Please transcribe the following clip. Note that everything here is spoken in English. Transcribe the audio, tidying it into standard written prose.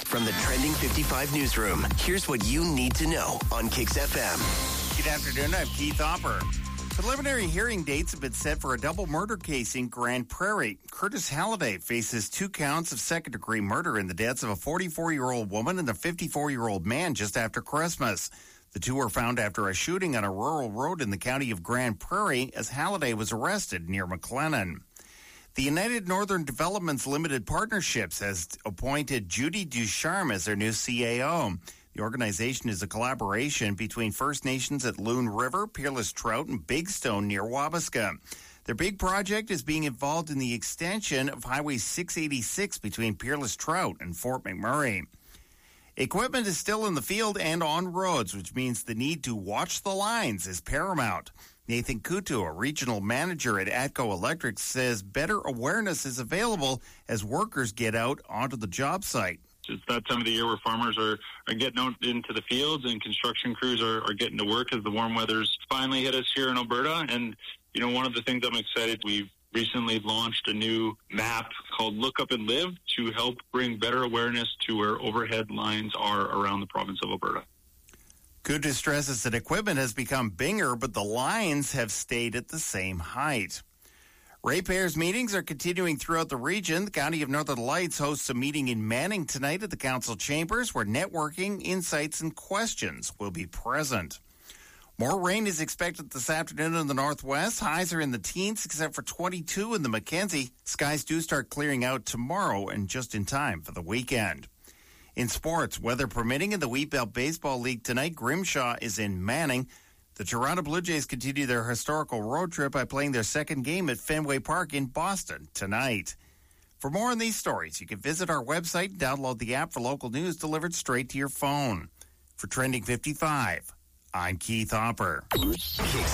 From the Trending 55 newsroom, here's what you need to know on Kicks FM. Good afternoon, I'm Keith Hopper. Preliminary hearing dates have been set for a double murder case in Grand Prairie. Curtis Halliday faces 2 counts of second-degree murder in the deaths of a 44-year-old woman and a 54-year-old man just after Christmas. The two were found after a shooting on a rural road in the county of Grand Prairie as Halliday was arrested near McLennan. The United Northern Developments Limited Partnerships has appointed Judy Ducharme as their new CAO. The organization is a collaboration between First Nations at Loon River, Peerless Trout, and Big Stone near Wabasca. Their big project is being involved in the extension of Highway 686 between Peerless Trout and Fort McMurray. Equipment is still in the field and on roads, which means the need to watch the lines is paramount. Nathan Kutu, a regional manager at ATCO Electric, says better awareness is available as workers get out onto the job site. It's that time of the year where farmers are getting out into the fields and construction crews are getting to work as the warm weather's finally hit us here in Alberta. And, you know, one of the things I'm excited, we've recently launched a new map called Look Up and Live to help bring better awareness to where overhead lines are around the province of Alberta. Kutu stresses that equipment has become bigger, but the lines have stayed at the same height. Ratepayers meetings are continuing throughout the region. The County of Northern Lights hosts a meeting in Manning tonight at the council chambers where networking, insights, and questions will be present. More rain is expected this afternoon in the northwest. Highs are in the teens except for 22 in the Mackenzie. Skies do start clearing out tomorrow and just in time for the weekend. In sports, weather permitting in the Wheatbelt Baseball League tonight, Grimshaw is in Manning. The Toronto Blue Jays continue their historical road trip by playing their second game at Fenway Park in Boston tonight. For more on these stories, you can visit our website and download the app for local news delivered straight to your phone. For Trending 55, I'm Keith Hopper. Kicks